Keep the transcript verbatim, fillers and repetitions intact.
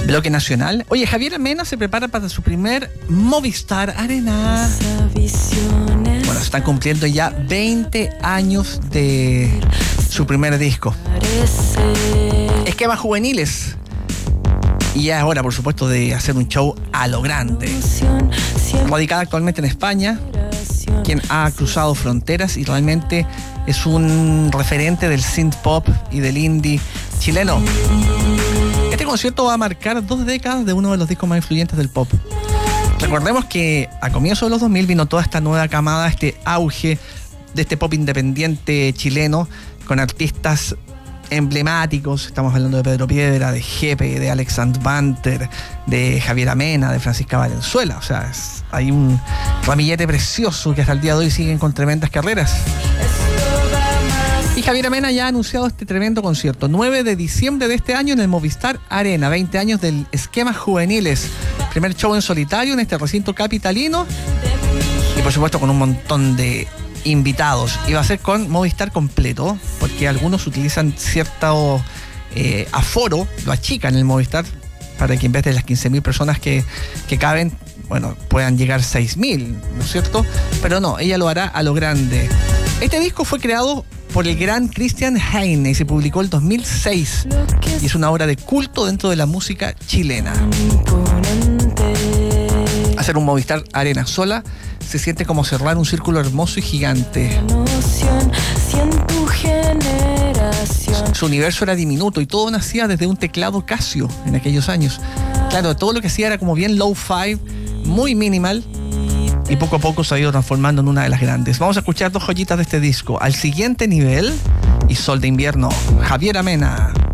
bloque nacional. Oye, Javiera Mena se prepara para su primer Movistar Arena. Bueno, se están cumpliendo ya veinte años de su primer disco. Esquemas juveniles. Y ya es hora, por supuesto, de hacer un show a lo grande. Radicada actualmente en España, quien ha cruzado fronteras y realmente es un referente del synth pop y del indie chileno. Este concierto va a marcar dos décadas de uno de los discos más influyentes del pop. Recordemos que a comienzos de los dos mil vino toda esta nueva camada, este auge de este pop independiente chileno con artistas emblemáticos. Estamos hablando de Pedro Piedra, de Jepe, de Alex Banter, de Javiera Mena, de Francisca Valenzuela. O sea, es, hay un ramillete precioso que hasta el día de hoy siguen con tremendas carreras. Y Javiera Mena ya ha anunciado este tremendo concierto, nueve de diciembre de este año en el Movistar Arena, veinte años del Esquemas Juveniles. Primer show en solitario en este recinto capitalino y por supuesto con un montón de invitados. Y va a ser con Movistar completo, porque algunos utilizan cierto eh, aforo, lo achican en el Movistar para que en vez de las quince mil personas que, que caben, bueno, puedan llegar seis mil, ¿no es cierto? Pero no, ella lo hará a lo grande. Este disco fue creado por el gran Christian Heine y se publicó el dos mil seis y es una obra de culto dentro de la música chilena. Hacer un Movistar Arena sola se siente como cerrar un círculo hermoso y gigante. Su universo era diminuto y todo nacía desde un teclado Casio en aquellos años. Claro, todo lo que hacía era como bien low-fi, muy minimal, y poco a poco se ha ido transformando en una de las grandes. Vamos a escuchar dos joyitas de este disco, Al Siguiente Nivel y Sol de Invierno. Javiera Mena.